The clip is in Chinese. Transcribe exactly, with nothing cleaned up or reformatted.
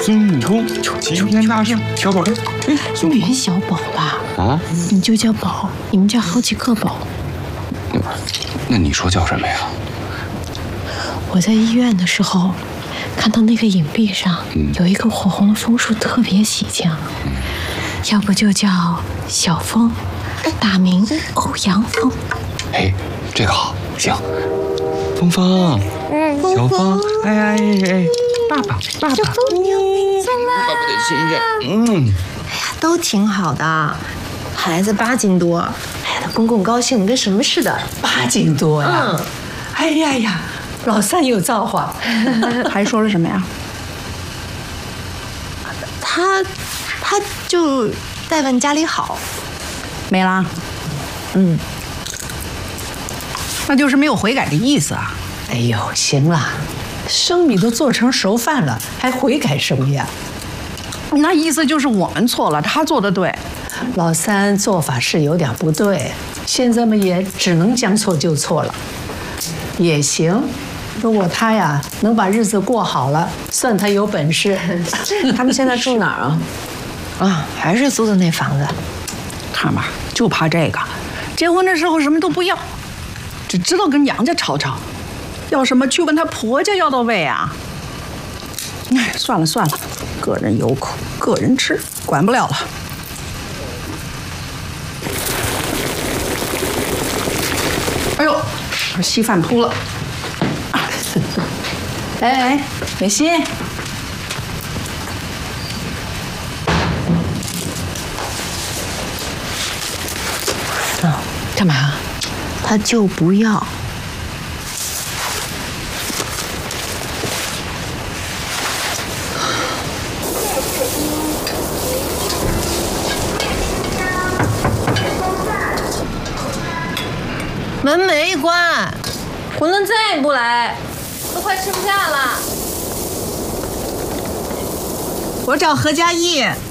孙悟空，齐天大圣，小宝贝，哎， 别小宝吧？ 啊， 你就叫宝，你们家好几个宝。 那你说叫什么呀？ 我在医院的时候，看到那个影壁上有一个火红的枫树，特别喜庆。嗯、要不就叫小枫，大名欧阳锋。 哎，这个好，行。芳芳，嗯，小芳，哎哎哎，爸爸，爸爸，爸爸的亲人，嗯， 哎呀，都挺好的。孩子八斤多，哎呀，公公高兴跟什么似的。 八斤多呀！嗯，哎呀呀，老三有造化。 还说了什么呀？ 他，他就再问家里好。 没啦。 嗯。 那就是没有悔改的意思啊！ 哎呦，行了，生米都做成熟饭了，还悔改什么呀？ 那意思就是我们错了，他做的对。 老三做法是有点不对，现在嘛也只能将错就错了。也行，如果他呀能把日子过好了，算他有本事。 他们现在住哪儿啊？啊，还是租的那房子。 看吧，就怕这个，结婚的时候什么都不要。只知道跟娘家吵吵，要什么去问她婆家要到位啊！哎，算了算了，个人有苦个人吃，管不了了。哎呦，稀饭扑了！哎哎，美心， 啊，干嘛？他就不要。门没关，馄饨再不来，都快吃不下了。 我找何佳艺。